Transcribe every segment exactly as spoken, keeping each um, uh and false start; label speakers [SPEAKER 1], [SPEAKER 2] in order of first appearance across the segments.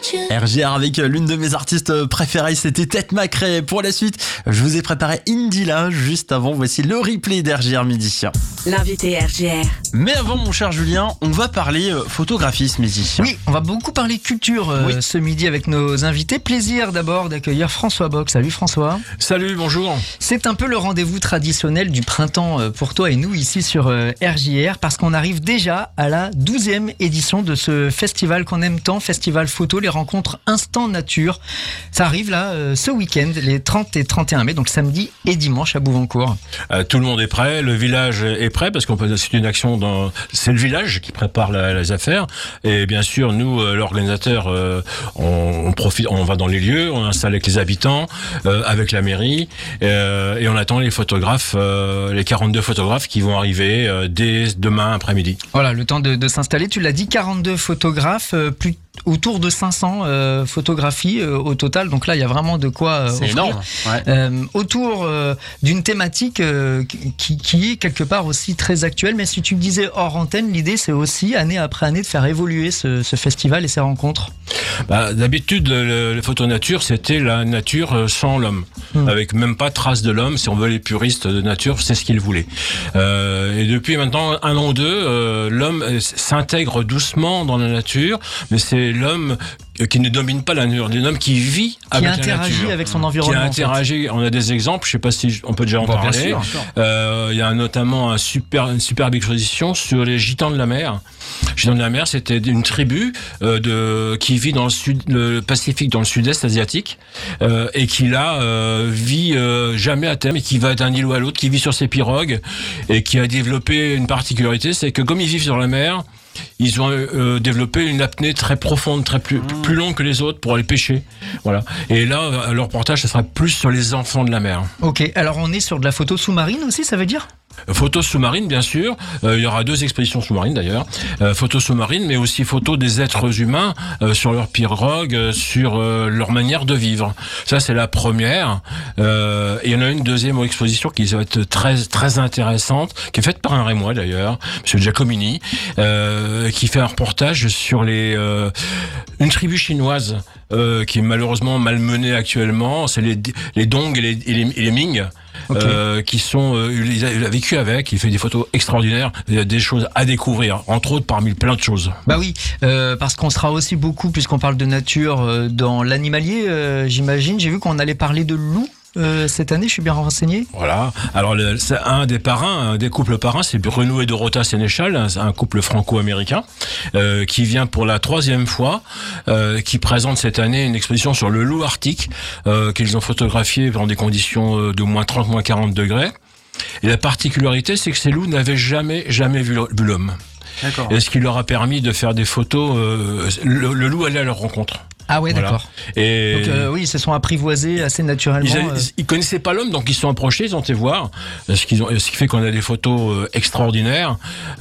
[SPEAKER 1] R J R avec l'une de mes artistes préférées, c'était Tête Macrée. Pour la suite, je vous ai préparé Indila. Juste avant, voici le replay d'R J R Midi.
[SPEAKER 2] L'invité R J R.
[SPEAKER 1] Mais avant, mon cher Julien, on va parler photographie ce midi.
[SPEAKER 3] Oui, on va beaucoup parler culture euh,
[SPEAKER 1] Oui.
[SPEAKER 3] ce midi avec nos invités. Plaisir d'abord d'accueillir François Bock. Salut François.
[SPEAKER 4] Salut, bonjour.
[SPEAKER 3] C'est un peu le rendez-vous traditionnel du printemps euh, pour toi et nous ici sur euh, R J R, parce qu'on arrive déjà à la douzième édition de ce festival qu'on aime tant, Festival Photo, les rencontres Instant Nature. Ça arrive là euh, ce week-end, les trente et trente et un mai, donc samedi et dimanche à Bouvancourt.
[SPEAKER 4] Euh, tout le monde est prêt, le village est prêt parce qu'on peut c'est une action dans c'est le village qui prépare la, les affaires et bien sûr nous euh, l'organisateur euh, on, on profite, on va dans les lieux, on installe avec les habitants, euh, avec la mairie euh, et on attend les photographes, euh, les quarante-deux photographes qui vont arriver euh, dès demain après-midi.
[SPEAKER 3] Voilà, le temps de, de s'installer. Tu l'as dit, quarante-deux photographes, euh, plus autour de cinq cents euh, photographies euh, au total. Donc là, il y a vraiment de quoi euh,
[SPEAKER 1] C'est
[SPEAKER 3] offrir.
[SPEAKER 1] énorme. Ouais.
[SPEAKER 3] Euh, autour euh, d'une thématique euh, qui, qui est quelque part aussi très actuelle. Mais si tu me disais hors antenne, l'idée c'est aussi année après année de faire évoluer ce, ce festival et ces rencontres.
[SPEAKER 4] Bah, d'habitude, le, le photo nature, c'était la nature sans l'homme,
[SPEAKER 3] Mmh.
[SPEAKER 4] avec même pas trace de l'homme. Si on veut les puristes de nature, c'est ce qu'ils voulaient. Euh, et depuis maintenant un an ou deux, euh, l'homme s'intègre doucement dans la nature, mais c'est l'homme qui ne domine pas la nature, l'homme qui vit
[SPEAKER 3] Qui
[SPEAKER 4] avec la
[SPEAKER 3] interagit
[SPEAKER 4] nature.
[SPEAKER 3] avec son
[SPEAKER 4] Qui
[SPEAKER 3] environnement.
[SPEAKER 4] a
[SPEAKER 3] en fait.
[SPEAKER 4] interagi, on a des exemples, je sais pas si on peut déjà en
[SPEAKER 3] Bon, bien
[SPEAKER 4] parler.
[SPEAKER 3] sûr.
[SPEAKER 4] Euh, il y a notamment un super, une superbe exposition sur les gitans de la mer. Gitans de la mer, c'était une tribu euh, de, qui vit dans le sud, le Pacifique, dans le sud-est asiatique, euh, et qui là euh, vit euh, jamais à terme, et qui va d'un îlot à l'autre, qui vit sur ses pirogues, et qui a développé une particularité, c'est que comme ils vivent sur la mer, ils ont euh, développé une apnée très profonde, très plus, plus longue que les autres pour aller pêcher. Voilà. Et là, leur reportage, ça sera plus sur les enfants de la mer.
[SPEAKER 3] Ok, alors on est sur de la photo sous-marine aussi, ça veut dire ?
[SPEAKER 4] Photos sous-marines, bien sûr. Euh, il y aura deux expositions sous-marines, d'ailleurs. Euh, photos sous-marines, mais aussi photos des êtres humains euh, sur leur pirogue, euh, sur euh, leur manière de vivre. Ça, c'est la première. Euh, et il y en a une deuxième exposition qui va être très très intéressante, qui est faite par un Rémois, d'ailleurs, Monsieur Giacomini, euh, qui fait un reportage sur les euh, une tribu chinoise euh, qui est malheureusement malmenée actuellement. C'est les les Dong et les, et les, et les Ming.
[SPEAKER 3] Ok.
[SPEAKER 4] Euh, qui sont, euh, il, a, il a vécu avec, il fait des photos extraordinaires, il y a des choses à découvrir, entre autres parmi plein de choses.
[SPEAKER 3] Bah oui, euh, parce qu'on sera aussi beaucoup, puisqu'on parle de nature, euh, dans l'animalier, euh, j'imagine. J'ai vu qu'on allait parler de loups euh, cette année, je suis bien renseigné.
[SPEAKER 4] Voilà. Alors, le, c'est un des parrains, un des couples parrains, c'est Bruno et Dorota Sénéchal, un, un couple franco-américain, euh, qui vient pour la troisième fois, euh, qui présente cette année une exposition sur le loup arctique, euh, qu'ils ont photographié dans des conditions de moins trente, moins quarante degrés. Et la particularité, c'est que ces loups n'avaient jamais, jamais vu, vu l'homme.
[SPEAKER 1] D'accord.
[SPEAKER 4] Et ce qui leur a permis de faire des photos, euh, le, le loup allait à leur rencontre.
[SPEAKER 3] Ah ouais,
[SPEAKER 4] Voilà.
[SPEAKER 3] d'accord.
[SPEAKER 4] Et
[SPEAKER 3] Donc euh, oui, ils se sont apprivoisés assez naturellement.
[SPEAKER 4] Ils,
[SPEAKER 3] euh.
[SPEAKER 4] ils, ils connaissaient pas l'homme, donc ils se sont approchés, ils ont été voir. Ce, qu'ils ont, ce qui fait qu'on a des photos euh, extraordinaires.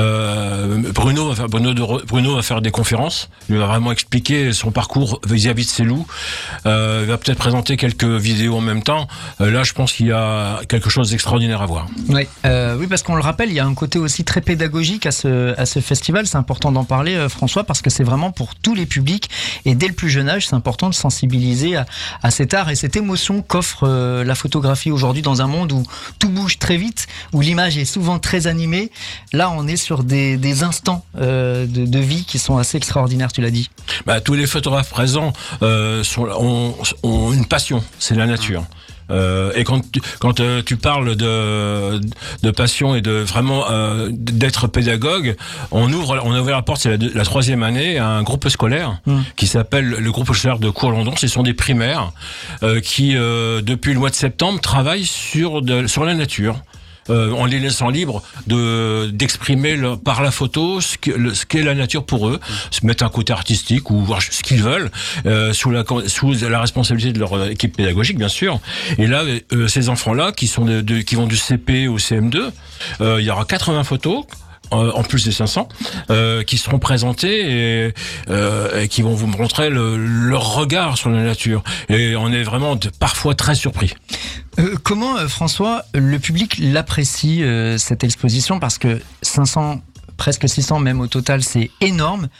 [SPEAKER 4] Euh, Bruno, va faire, Bruno, de, Bruno va faire des conférences. Il va vraiment expliquer son parcours vis-à-vis de ces loups. Euh, il va peut-être présenter quelques vidéos en même temps. Euh, là, je pense qu'il y a quelque chose d'extraordinaire à voir.
[SPEAKER 3] Oui, euh, oui, parce qu'on le rappelle, il y a un côté aussi très pédagogique à ce, à ce festival. C'est important d'en parler, euh, François, parce que c'est vraiment pour tous les publics. Et dès le plus jeune âge, c'est important de sensibiliser à, à cet art et cette émotion qu'offre euh, la photographie aujourd'hui dans un monde où tout bouge très vite, où l'image est souvent très animée. Là, on est sur des, des instants euh, de, de vie qui sont assez extraordinaires, tu l'as dit.
[SPEAKER 4] Bah, tous les photographes présents euh, sont, ont, ont une passion, c'est la nature. Euh, et quand tu, quand euh, tu parles de, de passion et de vraiment euh, d'être pédagogue, on ouvre, on a ouvert la porte, c'est la, la troisième année, à un groupe scolaire mmh. qui s'appelle le groupe scolaire de Cours-London. Ce sont des primaires euh, qui, euh, depuis le mois de septembre, travaillent sur, de, sur la nature. Euh, en les laissant libres de d'exprimer le, par la photo ce qu'est le, ce qu'est la nature pour eux, se mettre un côté artistique ou voir ce qu'ils veulent, euh, sous la sous la responsabilité de leur équipe pédagogique bien sûr. Et là, euh, ces enfants-là qui sont de, de, qui vont du C P au C M deux, euh, il y aura quatre-vingts photos. Euh, en plus des cinq cents, euh, qui seront présentés et, euh, et qui vont vous montrer le, leur regard sur la nature. Et on est vraiment de, parfois très surpris.
[SPEAKER 3] Euh, comment, euh, François, le public l'apprécie, euh, cette exposition ? Parce que cinq cents, presque six cents même au total, c'est énorme.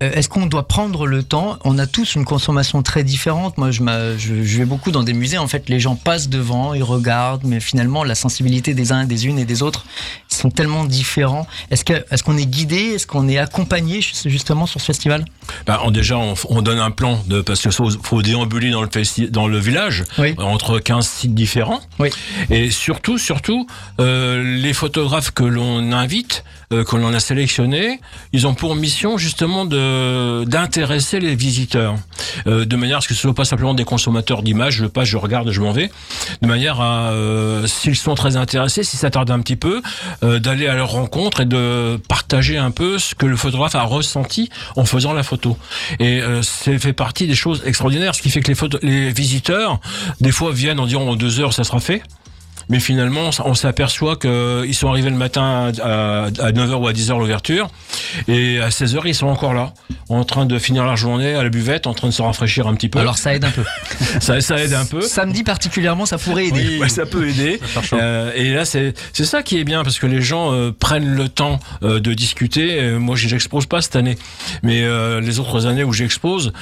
[SPEAKER 3] est-ce qu'on doit prendre le temps? On a tous une consommation très différente. Moi, je, je, je vais beaucoup dans des musées. En fait, les gens passent devant, ils regardent, mais finalement, la sensibilité des uns, des unes et des autres sont tellement différents. Est-ce que, est-ce qu'on est guidé? Est-ce qu'on est accompagné justement sur ce festival?
[SPEAKER 4] Bah, on, déjà, on, on donne un plan de, parce qu'il faut, faut déambuler dans le, festi- dans le village, oui. entre quinze sites différents.
[SPEAKER 3] Oui.
[SPEAKER 4] Et surtout, surtout, euh, les photographes que l'on invite, euh, que l'on a sélectionnés, ils ont pour mission justement de, d'intéresser les visiteurs, euh, de manière à ce que ce ne soit pas simplement des consommateurs d'images, je passe, je regarde, je m'en vais, de manière à, euh, s'ils sont très intéressés, s'ils s'attardent un petit peu, euh, d'aller à leur rencontre et de partager un peu ce que le photographe a ressenti en faisant la photo. Et euh, ça fait partie des choses extraordinaires, ce qui fait que les, photo- les visiteurs, des fois, viennent en disant en deux heures, ça sera fait. Mais finalement, on s'aperçoit qu'ils sont arrivés le matin à, à neuf heures ou à dix heures l'ouverture, et à seize heures, ils sont encore là, en train de finir leur journée à la buvette, en train de se rafraîchir un petit peu.
[SPEAKER 3] Alors ça aide un peu.
[SPEAKER 4] ça, ça aide un peu.
[SPEAKER 3] Samedi particulièrement, ça pourrait aider.
[SPEAKER 4] Oui, ouais, ça peut aider. Euh, et là, c'est, c'est ça qui est bien, parce que les gens euh, prennent le temps euh, de discuter. Euh, moi, je n'expose pas cette année, mais euh, les autres années où j'expose,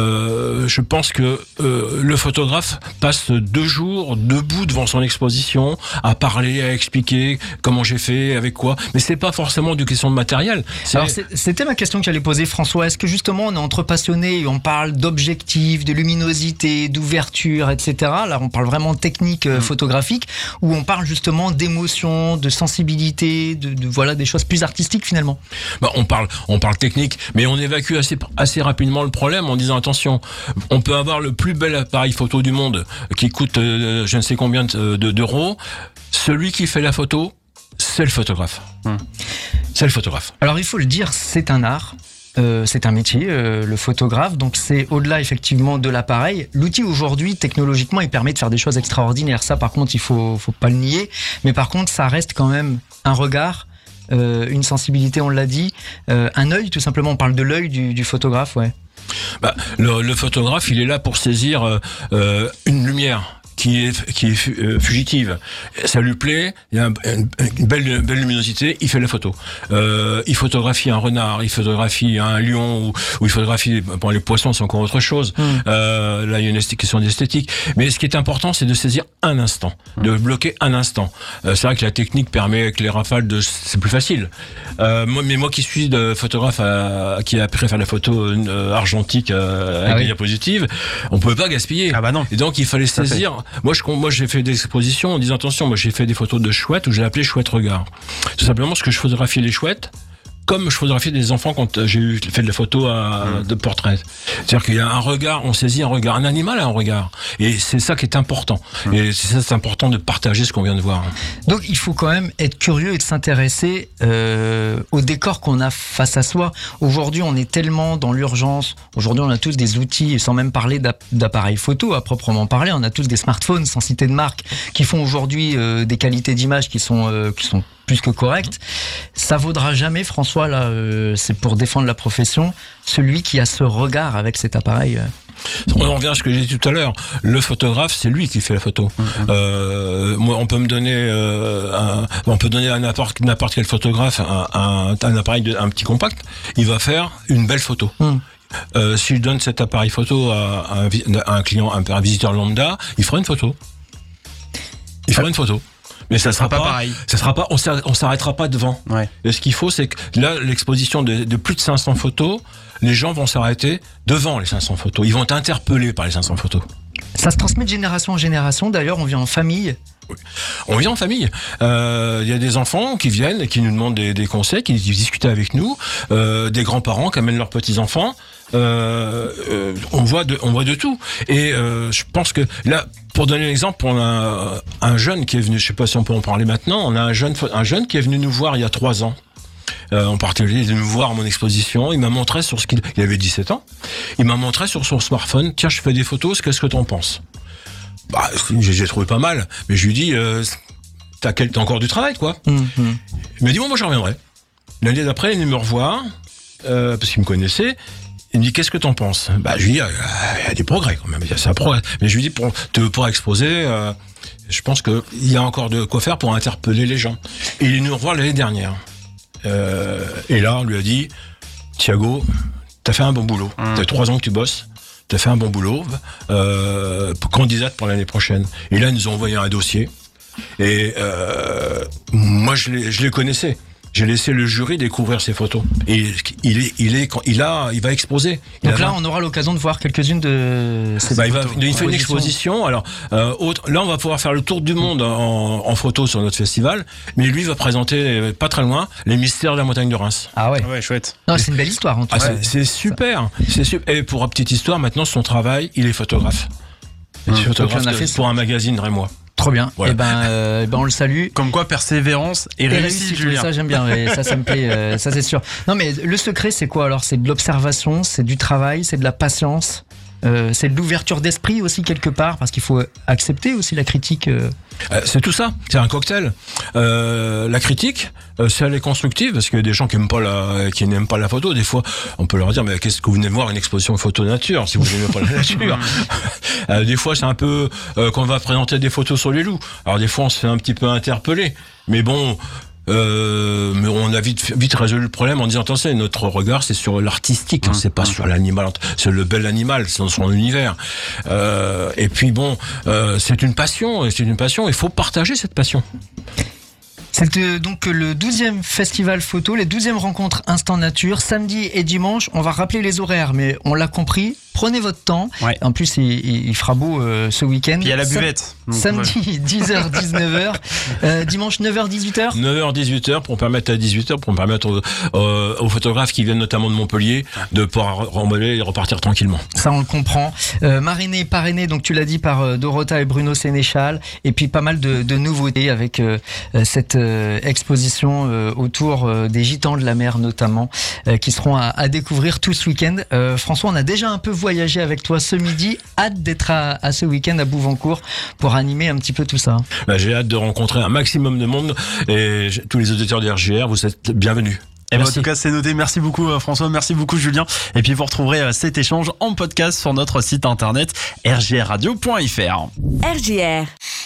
[SPEAKER 4] euh, je pense que euh, le photographe passe deux jours debout devant son exposition, à parler, à expliquer comment j'ai fait, avec quoi. Mais c'est pas forcément du question de matériel. C'est...
[SPEAKER 3] Alors, c'est, c'était ma question que j'allais poser, François. Est-ce que justement, on est entre passionnés et on parle d'objectifs, de luminosité, d'ouverture, et cetera. Là, on parle vraiment de technique euh, mmh. photographique, ou on parle justement d'émotion, de sensibilité, de, de voilà, des choses plus artistiques finalement.
[SPEAKER 4] Bah, on parle, on parle technique, mais on évacue assez, assez rapidement le problème en disant attention, on peut avoir le plus bel appareil photo du monde qui coûte euh, je ne sais combien de, de, d'euros. Celui qui fait la photo, c'est le photographe. Hum. C'est le photographe.
[SPEAKER 3] Alors il faut le dire, c'est un art. Euh, c'est un métier, euh, le photographe, donc c'est au-delà effectivement de l'appareil. L'outil aujourd'hui, technologiquement, il permet de faire des choses extraordinaires. Ça, par contre, il faut, faut pas le nier. Mais par contre, ça reste quand même un regard, euh, une sensibilité, on l'a dit, euh, un œil, tout simplement. On parle de l'œil du, du photographe, ouais.
[SPEAKER 4] Bah, le, le photographe, il est là pour saisir euh, une lumière qui est qui est fugitive. Ça lui plaît, il y a une, une belle une belle luminosité, il fait la photo. Euh, il photographie un renard, il photographie un lion, ou, ou il photographie bon, les poissons, c'est encore autre chose. Mmh. Euh, là, il y a une question d'esthétique. Mais ce qui est important, c'est de saisir un instant, mmh. de bloquer un instant. Euh, c'est vrai que la technique permet avec les rafales de, c'est plus facile. Euh, moi, mais moi qui suis de photographe à, qui a appris à faire la photo euh, argentique euh, avec ah oui. des diapositives, on pouvait pas gaspiller.
[SPEAKER 1] Ah bah non.
[SPEAKER 4] Et donc il fallait saisir. Moi, je, moi, j'ai fait des expositions en disant attention, moi, j'ai fait des photos de chouettes où j'ai appelé chouette regard. Tout simplement parce que je photographiais les chouettes comme je photographiais des enfants quand j'ai eu fait de la photo à, mmh. de portrait. C'est-à-dire qu'il y a un regard, on saisit un regard, un animal a un regard. Et c'est ça qui est important. Mmh. Et c'est ça, c'est important de partager ce qu'on vient de voir.
[SPEAKER 3] Donc, il faut quand même être curieux et de s'intéresser euh, au décor qu'on a face à soi. Aujourd'hui, on est tellement dans l'urgence. Aujourd'hui, on a tous des outils, sans même parler d'appareils photo à proprement parler. On a tous des smartphones, sans citer de marque, qui font aujourd'hui euh, des qualités d'image qui sont, euh, qui sont plus que correct. Ça vaudra jamais, François, là, euh, c'est pour défendre la profession, celui qui a ce regard avec cet appareil. Euh.
[SPEAKER 4] On en revient à ce que j'ai dit tout à l'heure. Le photographe, c'est lui qui fait la photo. Mmh. Euh, moi, on peut me donner, euh, un, on peut donner à n'importe, n'importe quel photographe un, un, un appareil, de, un petit compact. Il va faire une belle photo. Mmh. Euh, si je donne cet appareil photo à un, à un client, un, un visiteur lambda, il fera une photo. Il fera ah. une photo. Mais ça sera pas, pas pareil. Ça sera pas, on s'arrêtera pas devant. Ouais. Et ce qu'il faut, c'est que là, l'exposition de, de plus de cinq cents photos, les gens vont s'arrêter devant les cinq cents photos. Ils vont être interpellés par les cinq cents photos.
[SPEAKER 3] Ça se transmet de génération en génération. D'ailleurs, on vient en famille.
[SPEAKER 4] Oui. On vient en famille. Il euh, y a des enfants qui viennent et qui nous demandent des, des conseils, qui discutent avec nous, euh, des grands-parents qui amènent leurs petits-enfants. Euh, euh, on voit de, on voit de tout. Et euh, je pense que là, pour donner un exemple, on a un jeune qui est venu, je sais pas si on peut en parler maintenant, on a un jeune, un jeune qui est venu nous voir il y a trois ans. Euh, en particulier, il est venu me voir à mon exposition. Il m'a montré sur ce qu'il, il avait dix-sept ans. Il m'a montré sur son smartphone. Tiens, je fais des photos. Qu'est-ce que t'en penses? Bah, j'ai, j'ai trouvé pas mal. Mais je lui dis, euh, t'as, quel, t'as encore du travail, quoi. Mm-hmm. Il m'a dit, bon, moi, je reviendrai. L'année d'après, il est venu me revoir euh, parce qu'il me connaissait. Il me dit, qu'est-ce que t'en penses? Bah, je lui dis, il y a des progrès quand même, il y a ça progrès. Mais je lui dis, pour te pour exposer, euh, je pense qu'il y a encore de quoi faire pour interpeller les gens. Et il est venu nous revoir l'année dernière. Euh, et là, on lui a dit, Thiago, t'as fait un bon boulot. Mmh. T'as trois ans que tu bosses. T'as fait un bon boulot. Euh, candidate pour l'année prochaine. Et là, ils nous ont envoyé un dossier. Et euh, moi, je les, je les connaissais. J'ai laissé le jury découvrir ces photos. Et il est, il est, il a, il va exposer. Il
[SPEAKER 3] Donc là,
[SPEAKER 4] va...
[SPEAKER 3] on aura l'occasion de voir quelques-unes de ces
[SPEAKER 4] bah, il, va,
[SPEAKER 3] photos.
[SPEAKER 4] il fait une exposition. Alors, euh, autre, là, on va pouvoir faire le tour du monde en, en photo sur notre festival. Mais lui va présenter, pas très loin, les mystères de la montagne de Reims.
[SPEAKER 3] Ah ouais.
[SPEAKER 2] Ouais, chouette.
[SPEAKER 3] Non, c'est une belle histoire en tout
[SPEAKER 4] ah,
[SPEAKER 3] cas.
[SPEAKER 4] C'est, c'est super. C'est super. Et pour une petite histoire, maintenant, son travail, il est photographe. Il est
[SPEAKER 3] Hum.
[SPEAKER 4] photographe
[SPEAKER 3] Donc, on a fait
[SPEAKER 4] pour ça. Un magazine rémois.
[SPEAKER 3] Trop bien.
[SPEAKER 4] Voilà.
[SPEAKER 3] Et ben, euh, ben, on le salue.
[SPEAKER 1] Comme quoi, persévérance et, et réussite,
[SPEAKER 3] réussite,
[SPEAKER 1] Julien.
[SPEAKER 3] Ça, j'aime bien. Ouais, ça, ça me plaît. Euh, ça, c'est sûr. Non, mais le secret, c'est quoi alors? C'est de l'observation, c'est du travail, c'est de la patience. Euh, c'est de l'ouverture d'esprit aussi quelque part, parce qu'il faut accepter aussi la critique. Euh.
[SPEAKER 4] Euh, c'est tout ça, c'est un cocktail. Euh, la critique, euh, si elle est constructive, parce qu'il y a des gens qui aiment pas la, qui n'aiment pas la photo. Des fois, on peut leur dire, mais qu'est-ce que vous venez voir une exposition photo nature si vous n'aimez pas la nature. euh, des fois, c'est un peu euh, quand on va présenter des photos sur les loups. Alors des fois, on se fait un petit peu interpeller, mais bon. Euh, mais on a vite, vite résolu le problème en disant attention, notre regard c'est sur l'artistique, mmh, c'est pas mmh. sur l'animal, c'est le bel animal, c'est dans son univers. Euh, et puis bon, euh, c'est une passion, c'est une passion, il faut partager cette passion.
[SPEAKER 3] C'est donc le douzième festival photo, les douzièmes rencontres Instant Nature, samedi et dimanche. On va rappeler les horaires, mais on l'a compris. Prenez votre temps.
[SPEAKER 2] Ouais.
[SPEAKER 3] En plus, il, il fera beau euh, ce week-end.
[SPEAKER 2] Puis il y a la buvette.
[SPEAKER 3] Donc, samedi, voilà. dix heures dix-neuf heures. Euh, dimanche, neuf heures dix-huit heures.
[SPEAKER 4] neuf heures dix-huit heures pour permettre à dix-huit heures, pour permettre aux, euh, aux photographes qui viennent notamment de Montpellier de pouvoir remballer et repartir tranquillement.
[SPEAKER 3] Ça, on le comprend. Euh, marrainé, parrainé, donc tu l'as dit, par euh, Dorota et Bruno Sénéchal. Et puis pas mal de, de nouveautés avec euh, cette euh, exposition euh, autour euh, des gitans de la mer notamment, euh, qui seront à, à découvrir tout ce week-end. Euh, François, on a déjà un peu voyagé avec toi ce midi. Hâte d'être à, à ce week-end à Bouvancourt pour animer un petit peu tout ça.
[SPEAKER 4] Bah, j'ai hâte de rencontrer un maximum de monde et tous les auditeurs de R J R, vous êtes bienvenus.
[SPEAKER 1] Et ben en tout cas, c'est noté. Merci beaucoup François, merci beaucoup Julien. Et puis vous retrouverez cet échange en podcast sur notre site internet r j r radio point f r.
[SPEAKER 5] R J R